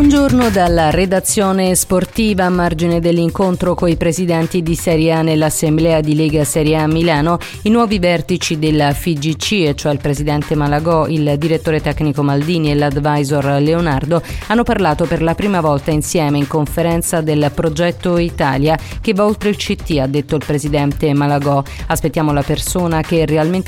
Buongiorno dalla redazione sportiva. A margine dell'incontro coi presidenti di Serie A nell'assemblea di Lega Serie A Milano, i nuovi vertici della FIGC, e cioè il presidente Malagò, il direttore tecnico Maldini e l'advisor Leonardo, hanno parlato per la prima volta insieme in conferenza del progetto Italia che va oltre il CT, ha detto il presidente Malagò. Aspettiamo la persona che realmente